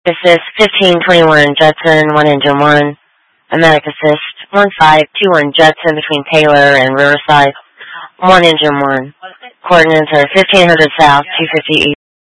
Assist 1521 Judson, 1 engine 1. America Assist 1521 Judson between Taylor and Riverside, 1 engine 1. Coordinates are 1500 south, 250 east.